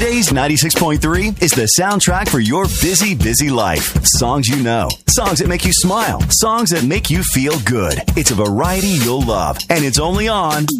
Today's 96.3 is the soundtrack for your busy, busy life. Songs you know. Songs that make you smile. Songs that make you feel good. It's a variety you'll love. And it's only on